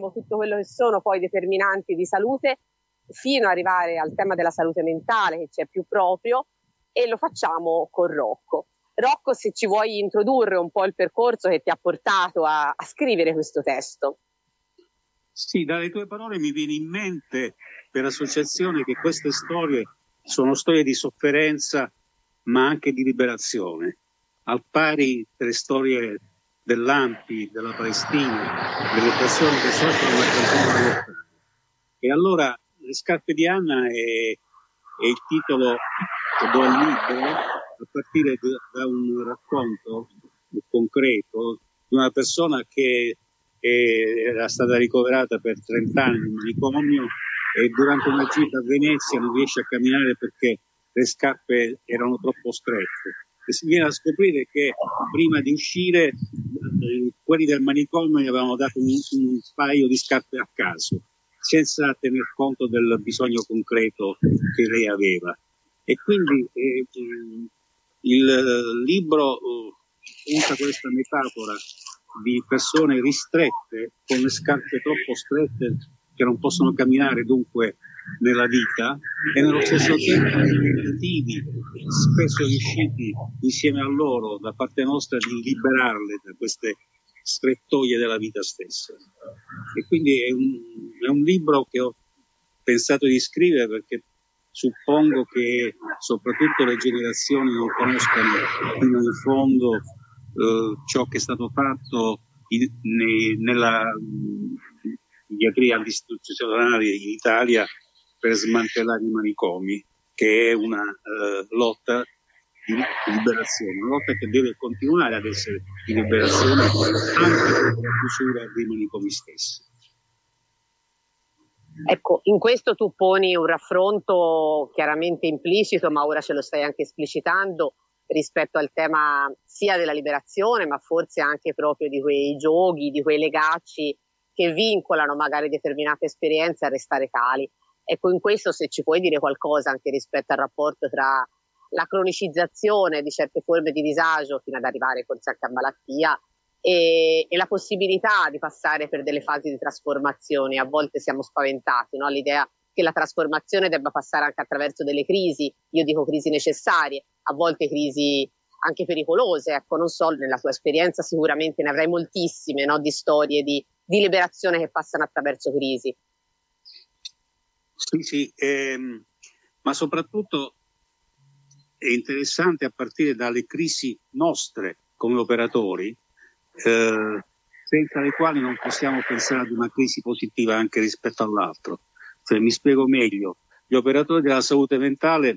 tutto quello che sono poi determinanti di salute, fino ad arrivare al tema della salute mentale, che ci è più proprio, e lo facciamo con Rocco. Rocco, se ci vuoi introdurre un po' il percorso che ti ha portato a scrivere questo testo. Sì, dalle tue parole mi viene in mente per associazione che queste storie sono storie di sofferenza ma anche di liberazione, al pari delle storie dell'Ampi, della Palestina, delle persone che soffrono e continuano a lottare. E allora Le scarpe di Anna è il titolo che do al libro, a partire da un racconto concreto di una persona che era stata ricoverata per 30 anni in manicomio e durante una gita a Venezia non riesce a camminare perché le scarpe erano troppo strette. E si viene a scoprire che prima di uscire quelli del manicomio gli avevano dato un paio di scarpe a caso, senza tener conto del bisogno concreto che lei aveva. E quindi il libro usa questa metafora di persone ristrette con le scarpe troppo strette che non possono camminare dunque nella vita, e nello stesso tempo i tentativi spesso riusciti insieme a loro da parte nostra di liberarle da queste strettoie della vita stessa. E quindi è un libro che ho pensato di scrivere perché suppongo che soprattutto le generazioni non conoscano fino in fondo ciò che è stato fatto nella psichiatria antistituzionale in Italia per smantellare i manicomi, che è una lotta di liberazione, una lotta che deve continuare ad essere di liberazione anche dopo la chiusura dei manicomi stessi. Ecco, in questo tu poni un raffronto chiaramente implicito, ma ora ce lo stai anche esplicitando, rispetto al tema sia della liberazione, ma forse anche proprio di quei giochi, di quei legacci che vincolano magari determinate esperienze a restare tali. Ecco, in questo se ci puoi dire qualcosa anche rispetto al rapporto tra la cronicizzazione di certe forme di disagio fino ad arrivare forse anche a malattia e la possibilità di passare per delle fasi di trasformazione. A volte siamo spaventati, no? All'idea che la trasformazione debba passare anche attraverso delle crisi, io dico crisi necessarie, a volte crisi anche pericolose. Ecco, non so, nella tua esperienza sicuramente ne avrai moltissime, no? Di storie di liberazione che passano attraverso crisi. Sì, ma soprattutto è interessante a partire dalle crisi nostre come operatori, senza le quali non possiamo pensare ad una crisi positiva anche rispetto all'altro. Cioè, mi spiego meglio, gli operatori della salute mentale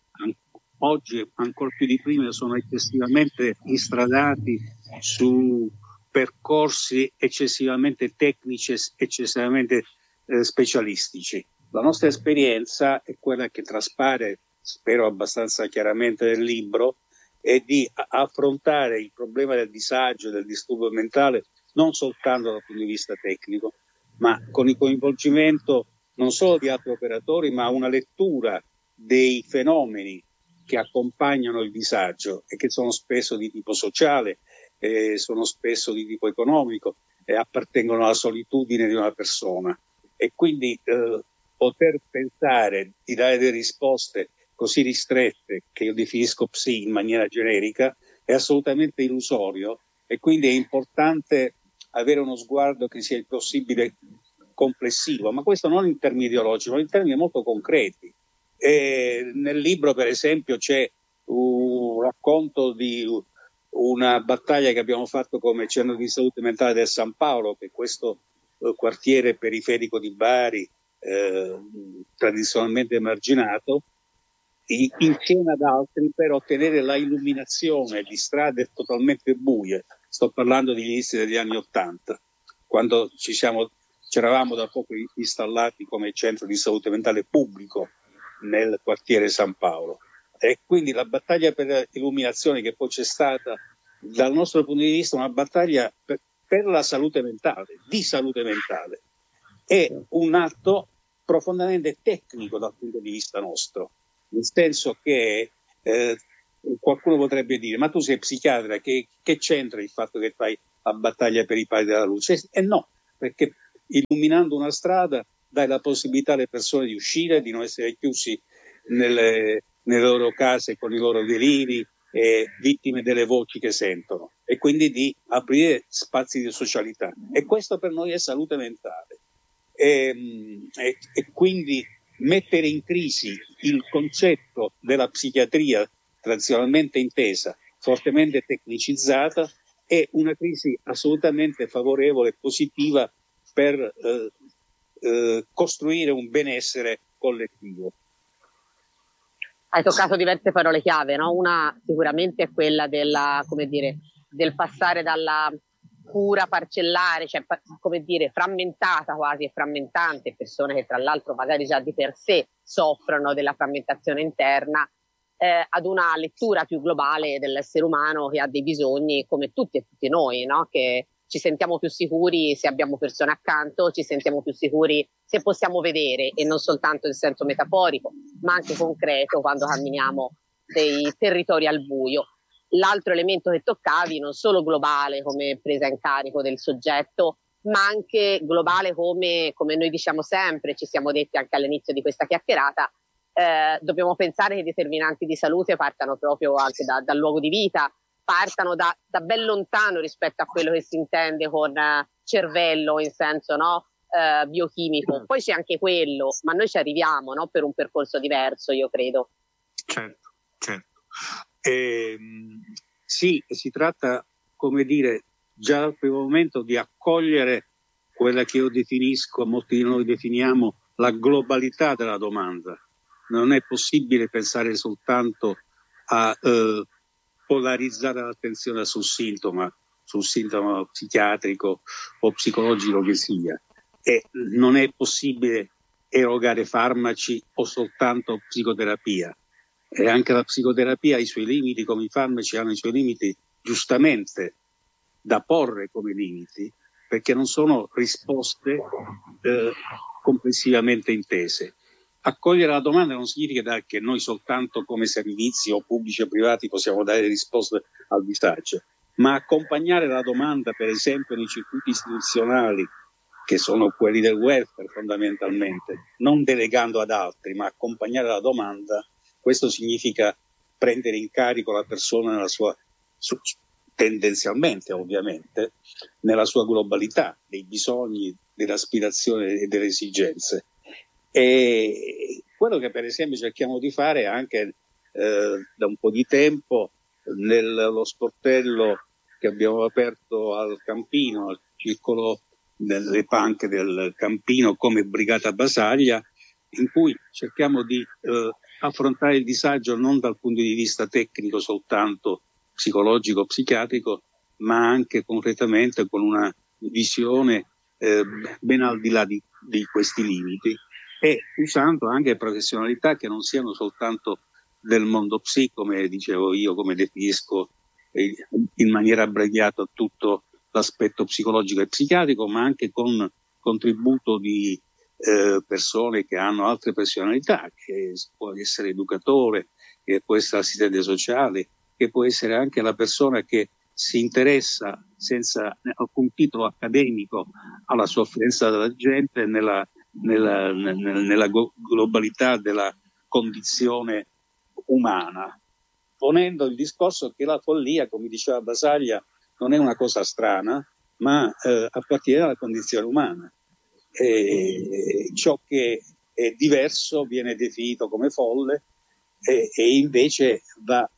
oggi ancora più di prima sono eccessivamente instradati su percorsi eccessivamente tecnici, eccessivamente specialistici. La nostra esperienza è quella che traspare, spero abbastanza chiaramente nel libro, è di affrontare il problema del disagio, del disturbo mentale, non soltanto dal punto di vista tecnico, ma con il coinvolgimento non solo di altri operatori, ma una lettura dei fenomeni che accompagnano il disagio e che sono spesso di tipo sociale, sono spesso di tipo economico e appartengono alla solitudine di una persona. E quindi poter pensare di dare delle risposte così ristrette, che io definisco psi in maniera generica, è assolutamente illusorio, e quindi è importante avere uno sguardo che sia il possibile complessivo, ma questo non in termini ideologici, ma in termini molto concreti. E nel libro, per esempio, c'è un racconto di una battaglia che abbiamo fatto come centro di salute mentale del San Paolo, che è questo quartiere periferico di Bari, tradizionalmente emarginato, insieme ad altri per ottenere la illuminazione di strade totalmente buie. Sto parlando degli inizi degli anni '80, quando ci eravamo da poco installati come centro di salute mentale pubblico nel quartiere San Paolo. E quindi la battaglia per l'illuminazione, che poi c'è stata, dal nostro punto di vista una battaglia per la salute mentale, di salute mentale, è un atto profondamente tecnico dal punto di vista nostro, nel senso che qualcuno potrebbe dire: ma tu sei psichiatra, che c'entra il fatto che fai la battaglia per i pali della luce? E no, perché illuminando una strada dai la possibilità alle persone di uscire, di non essere chiusi nelle loro case con i loro deliri e vittime delle voci che sentono, e quindi di aprire spazi di socialità. E questo per noi è salute mentale. E quindi mettere in crisi il concetto della psichiatria tradizionalmente intesa, fortemente tecnicizzata, è una crisi assolutamente favorevole e positiva per costruire un benessere collettivo. Hai toccato diverse parole chiave, no? Una sicuramente è quella del passare dalla cura parcellare, cioè frammentata quasi e frammentante, persone che tra l'altro magari già di per sé soffrono della frammentazione interna, ad una lettura più globale dell'essere umano che ha dei bisogni come tutti e tutti noi, no? Che ci sentiamo più sicuri se abbiamo persone accanto, ci sentiamo più sicuri se possiamo vedere, e non soltanto in senso metaforico, ma anche concreto quando camminiamo dei territori al buio. L'altro elemento che toccavi, non solo globale come presa in carico del soggetto, ma anche globale come noi diciamo sempre, ci siamo detti anche all'inizio di questa chiacchierata, dobbiamo pensare che i determinanti di salute partano proprio anche dal luogo di vita, partano da ben lontano rispetto a quello che si intende con cervello in senso biochimico. Poi c'è anche quello, ma noi ci arriviamo, no? Per un percorso diverso, io credo. Certo. Sì, si tratta, come dire, già dal primo momento di accogliere quella che io definisco, molti di noi definiamo, la globalità della domanda. Non è possibile pensare soltanto a polarizzare l'attenzione sul sintomo psichiatrico o psicologico che sia, e non è possibile erogare farmaci o soltanto psicoterapia. E anche la psicoterapia ha i suoi limiti, come i farmaci hanno i suoi limiti, giustamente da porre come limiti, perché non sono risposte complessivamente intese. Accogliere la domanda non significa che noi soltanto come servizi o pubblici o privati possiamo dare risposte al disagio, ma accompagnare la domanda, per esempio nei circuiti istituzionali, che sono quelli del welfare fondamentalmente, non delegando ad altri, ma accompagnare la domanda. Questo significa prendere in carico la persona nella sua, tendenzialmente ovviamente, nella sua globalità, dei bisogni, delle aspirazioni e delle esigenze. E quello che per esempio cerchiamo di fare anche da un po' di tempo nello sportello che abbiamo aperto al Campino, al circolo delle panche del Campino come Brigata Basaglia, in cui cerchiamo di affrontare il disagio non dal punto di vista tecnico soltanto psicologico, psichiatrico, ma anche concretamente con una visione ben al di là di questi limiti, e usando anche professionalità che non siano soltanto del mondo psi, come dicevo io, come definisco in maniera abbreviata tutto l'aspetto psicologico e psichiatrico, ma anche con contributo di persone che hanno altre professionalità, che può essere educatore, che può essere assistente sociale, che può essere anche la persona che si interessa senza alcun titolo accademico alla sofferenza della gente nella globalità della condizione umana, ponendo il discorso che la follia, come diceva Basaglia, non è una cosa strana, ma appartiene alla condizione umana. Ciò che è diverso viene definito come folle e invece va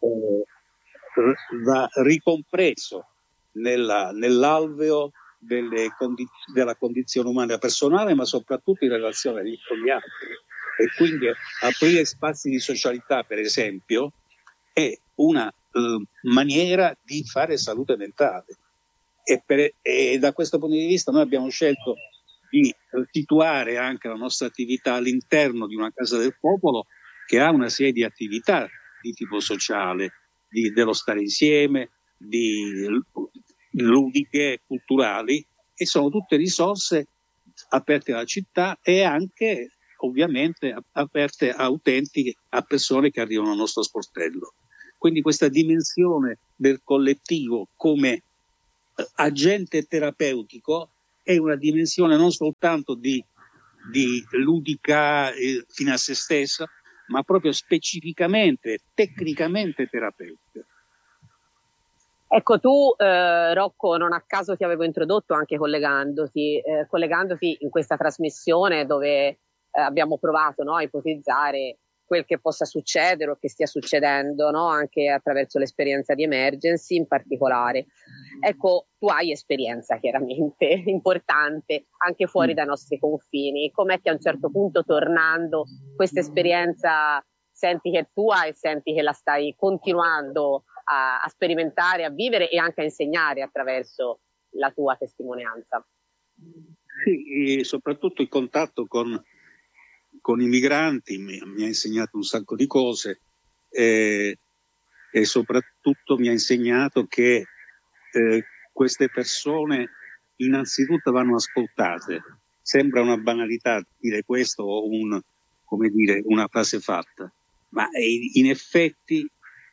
ricompreso nell'alveo della condizione umana personale, ma soprattutto in relazione con gli altri. E quindi aprire spazi di socialità, per esempio, è una maniera di fare salute mentale. E da questo punto di vista noi abbiamo scelto di situare anche la nostra attività all'interno di una Casa del Popolo che ha una serie di attività di tipo sociale, dello stare insieme, di ludiche, culturali, e sono tutte risorse aperte alla città e anche ovviamente aperte a utenti, a persone che arrivano al nostro sportello. Quindi questa dimensione del collettivo come agente terapeutico è una dimensione non soltanto di ludica fino a se stessa, ma proprio specificamente, tecnicamente terapeutica. Ecco, tu Rocco, non a caso ti avevo introdotto anche collegandoti in questa trasmissione dove abbiamo provato, no, a ipotizzare quel che possa succedere o che stia succedendo, no, anche attraverso l'esperienza di Emergency in particolare. Ecco, tu hai esperienza chiaramente importante anche fuori dai nostri confini. Com'è che a un certo punto, tornando, questa esperienza senti che è tua e senti che la stai continuando a sperimentare, a vivere e anche a insegnare attraverso la tua testimonianza? Sì, e soprattutto il contatto con i migranti mi ha insegnato un sacco di cose e soprattutto mi ha insegnato che queste persone innanzitutto vanno ascoltate. Sembra una banalità dire questo o una frase fatta, ma in effetti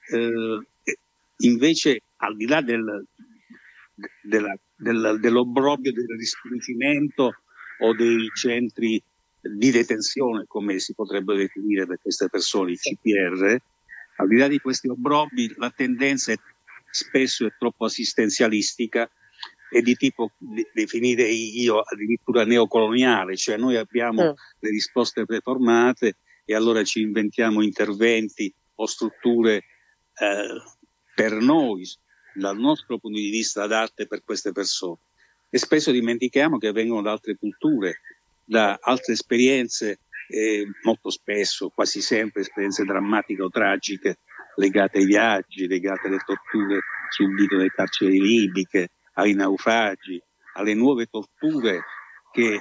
invece, al di là dell'obbrobio del rispingimento o dei centri di detenzione, come si potrebbe definire per queste persone, i CPR, al di là di questi obbrobbi, la tendenza spesso è troppo assistenzialistica e di tipo, definire io addirittura neocoloniale, cioè noi abbiamo le risposte preformate e allora ci inventiamo interventi o strutture per noi, dal nostro punto di vista, adatte per queste persone. E spesso dimentichiamo che vengono da altre culture, da altre esperienze, molto spesso, quasi sempre, esperienze drammatiche o tragiche, legate ai viaggi, legate alle torture subite nelle carceri libiche, ai naufragi, alle nuove torture che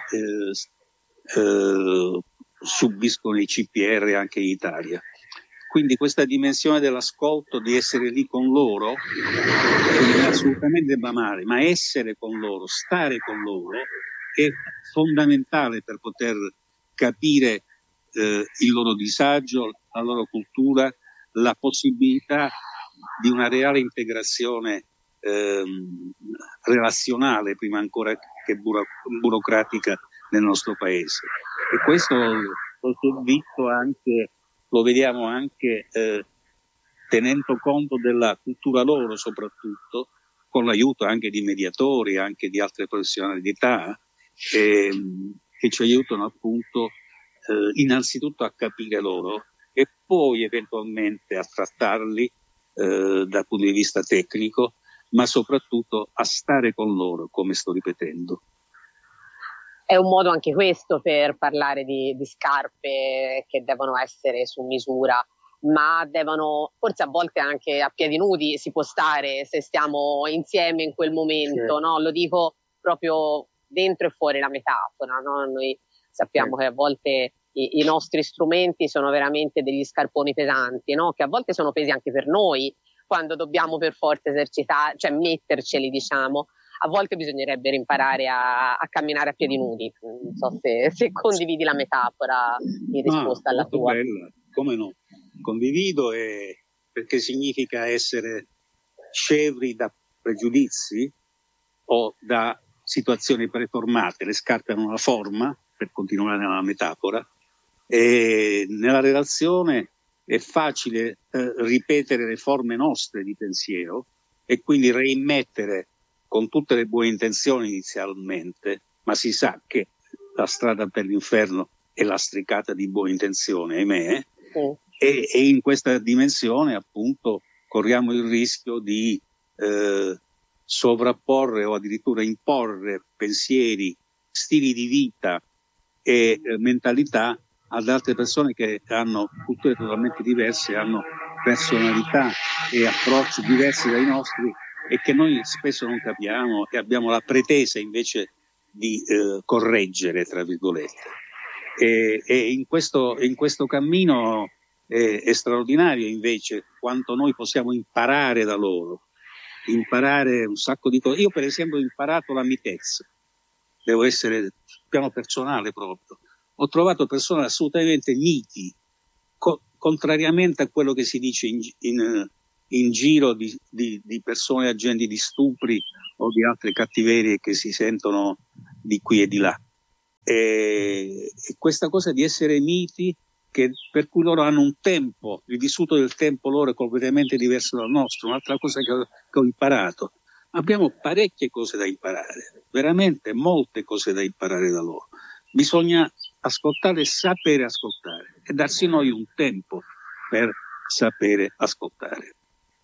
subiscono i CPR anche in Italia. Quindi questa dimensione dell'ascolto, di essere lì con loro, non è assolutamente banale, ma essere con loro, stare con loro, è fondamentale per poter capire il loro disagio, la loro cultura, la possibilità di una reale integrazione relazionale, prima ancora che burocratica, nel nostro paese. E questo l'ho visto anche, lo vediamo anche tenendo conto della cultura loro, soprattutto con l'aiuto anche di mediatori, anche di altre professionalità che ci aiutano appunto innanzitutto a capire loro e poi eventualmente a trattarli dal punto di vista tecnico, ma soprattutto a stare con loro, come sto ripetendo. È un modo anche questo per parlare di scarpe che devono essere su misura, ma devono, forse a volte anche a piedi nudi si può stare se stiamo insieme in quel momento, no? Lo dico proprio dentro e fuori la metafora, no? Noi sappiamo che a volte i nostri strumenti sono veramente degli scarponi pesanti, no? Che a volte sono pesi anche per noi, quando dobbiamo per forza esercitare, cioè metterceli, diciamo. A volte bisognerebbe imparare a camminare a piedi nudi. Non so se condividi la metafora in risposta alla tua. Bella, come no? Condivido, perché significa essere scevri da pregiudizi o da situazioni preformate. Le scarpe hanno una forma, per continuare nella metafora, e nella relazione è facile ripetere le forme nostre di pensiero e quindi reimmettere con tutte le buone intenzioni inizialmente, ma si sa che la strada per l'inferno è lastricata di buone intenzioni, ahimè, e in questa dimensione appunto corriamo il rischio di sovrapporre o addirittura imporre pensieri, stili di vita e mentalità ad altre persone che hanno culture totalmente diverse, hanno personalità e approcci diversi dai nostri e che noi spesso non capiamo e abbiamo la pretesa invece di correggere, tra virgolette. E in questo cammino è straordinario invece quanto noi possiamo imparare da loro, imparare un sacco di cose. Io per esempio ho imparato la mitezza, devo essere sul piano personale proprio. Ho trovato persone assolutamente miti, contrariamente a quello che si dice in giro di persone agenti di stupri o di altre cattiverie che si sentono di qui e di là. E questa cosa di essere miti, per cui loro hanno un tempo, il vissuto del tempo loro è completamente diverso dal nostro. Un'altra cosa che ho imparato, abbiamo parecchie cose da imparare, veramente molte cose da imparare da loro. Bisogna ascoltare e sapere ascoltare e darsi noi un tempo per sapere ascoltare.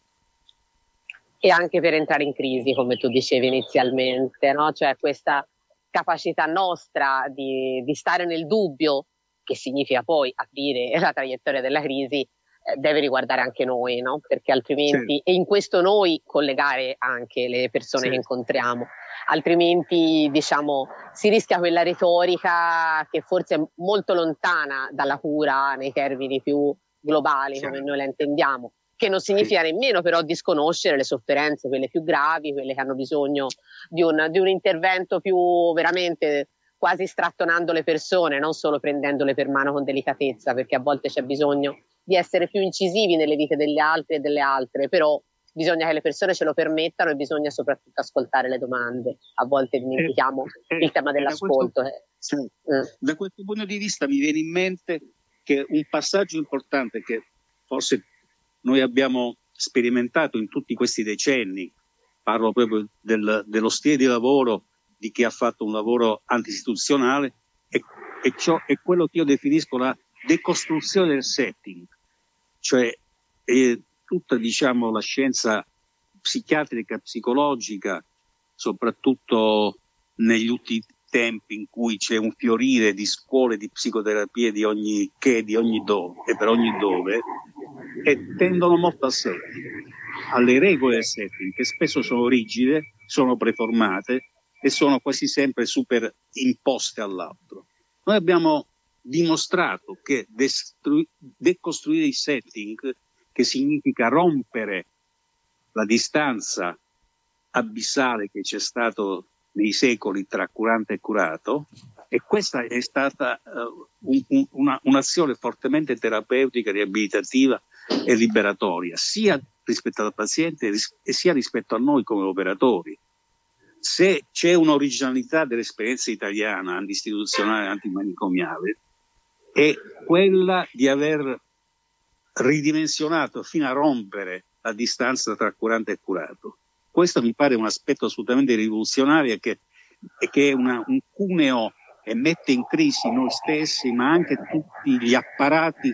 E anche per entrare in crisi, come tu dicevi inizialmente, no? Cioè questa capacità nostra di stare nel dubbio, che significa poi aprire la traiettoria della crisi, deve riguardare anche noi, no? Perché altrimenti, certo. E in questo noi collegare anche le persone, certo, che incontriamo, altrimenti diciamo si rischia quella retorica che forse è molto lontana dalla cura nei termini più globali, certo, come noi la intendiamo, che non significa nemmeno però disconoscere le sofferenze, quelle più gravi, quelle che hanno bisogno di un intervento più veramente quasi strattonando le persone, non solo prendendole per mano con delicatezza, perché a volte c'è bisogno di essere più incisivi nelle vite degli altri e delle altre, però bisogna che le persone ce lo permettano e bisogna soprattutto ascoltare le domande. A volte dimentichiamo il tema dell'ascolto. Da questo punto di vista mi viene in mente che un passaggio importante che forse noi abbiamo sperimentato in tutti questi decenni, parlo proprio dello stile di lavoro di chi ha fatto un lavoro anti-istituzionale, e ciò è quello che io definisco la decostruzione del setting, cioè tutta, diciamo, la scienza psichiatrica, psicologica, soprattutto negli ultimi tempi in cui c'è un fiorire di scuole di psicoterapia di ogni dove e per ogni dove, e tendono molto al setting, alle regole del setting, che spesso sono rigide, sono preformate e sono quasi sempre super imposte all'altro. Noi abbiamo dimostrato che decostruire il setting, che significa rompere la distanza abissale che c'è stato nei secoli tra curante e curato, e questa è stata un'azione fortemente terapeutica, riabilitativa e liberatoria, sia rispetto al paziente e sia rispetto a noi come operatori. Se c'è un'originalità dell'esperienza italiana anti-istituzionale, antimanicomiale, è quella di aver ridimensionato fino a rompere la distanza tra curante e curato. Questo mi pare un aspetto assolutamente rivoluzionario e che è un cuneo e mette in crisi noi stessi, ma anche tutti gli apparati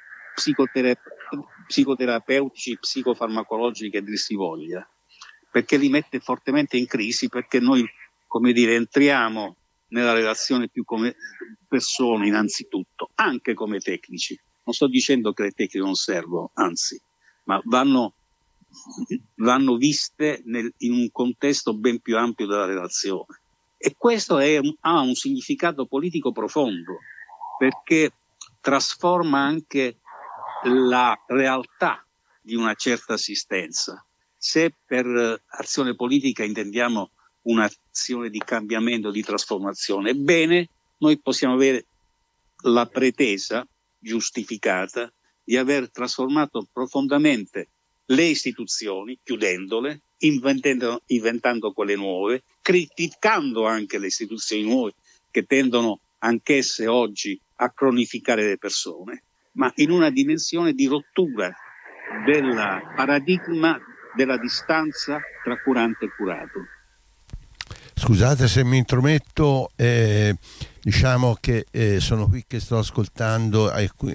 psicoterapeutici, psicofarmacologici che dir si voglia, perché li mette fortemente in crisi, perché noi, come dire, entriamo nella relazione più come persone innanzitutto, anche come tecnici. Non sto dicendo che le tecniche non servono, anzi, ma vanno viste in un contesto ben più ampio della relazione. E questo ha un significato politico profondo, perché trasforma anche la realtà di una certa assistenza. Se per azione politica intendiamo un'azione di cambiamento, di trasformazione, ebbene, noi possiamo avere la pretesa giustificata di aver trasformato profondamente le istituzioni, chiudendole, inventando quelle nuove, criticando anche le istituzioni nuove che tendono anch'esse oggi a cronificare le persone, ma in una dimensione di rottura del paradigma della distanza tra curante e curato. Scusate se mi intrometto, diciamo che sono qui che sto ascoltando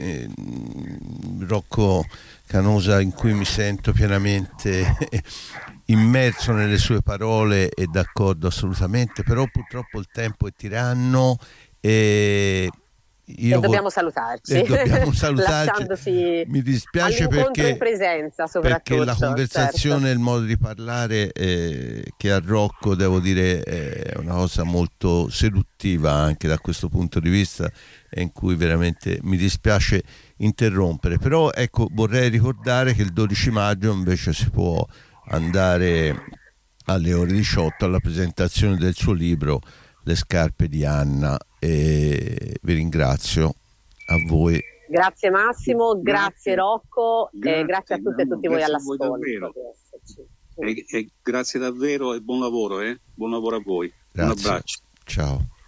Rocco Canosa, in cui mi sento pienamente immerso nelle sue parole e d'accordo assolutamente, però purtroppo il tempo è tiranno e dobbiamo salutarci. Lasciandosi mi dispiace in presenza, soprattutto, perché la conversazione, certo, il modo di parlare che ha Rocco, devo dire, è una cosa molto seduttiva anche da questo punto di vista, e in cui veramente mi dispiace interrompere. Però ecco, vorrei ricordare che il 12 maggio invece si può andare alle ore 18 alla presentazione del suo libro Le scarpe di Anna, e vi ringrazio a voi. Grazie Massimo, grazie Rocco, e grazie a tutte e tutti voi all'ascolto. E grazie davvero e buon lavoro a voi. Grazie. Un abbraccio. Ciao.